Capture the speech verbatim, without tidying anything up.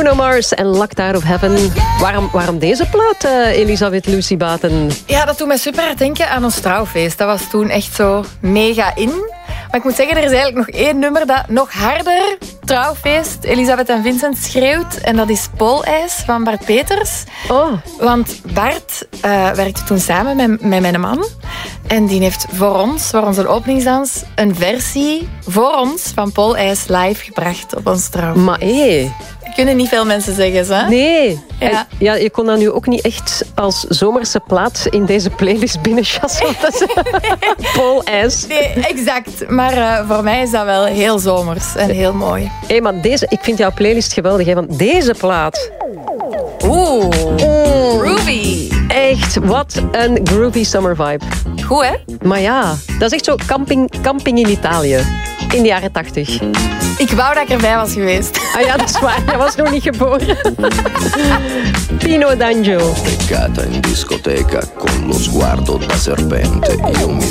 Bruno Mars en Locked Out of Heaven. Waarom, waarom deze plaat, uh, Elisabeth Lucy Baten? Ja, dat doet mij super hard denken aan ons trouwfeest. Dat was toen echt zo mega in. Maar ik moet zeggen, er is eigenlijk nog één nummer dat nog harder trouwfeest Elisabeth en Vincent schreeuwt. En dat is Poolijs van Bart Peters. Oh. Want Bart uh, werkte toen samen met, met mijn man. En die heeft voor ons, voor onze openingsdans, een versie voor ons van Poolijs live gebracht op ons trouw. Maar hé... Dat kunnen niet veel mensen zeggen, hè? Nee. Ja. En, ja, je kon dat nu ook niet echt als zomerse plaat in deze playlist binnenchassen. Poolijs. Nee, exact. Maar uh, voor mij is dat wel heel zomers en heel mooi. Hé, hey, maar deze, ik vind jouw playlist geweldig, hè, want deze plaat... Oeh, groovy. Echt, wat een groovy summer vibe. Goed, hè? Maar ja, dat is echt zo camping, camping in Italië. In de jaren tachtig. Ik wou dat ik erbij was geweest. Ah ja, dat is waar. Jij was nog niet geboren. Pino D'Angio. Beccata in discoteca con lo sguardo da serpente. Io mi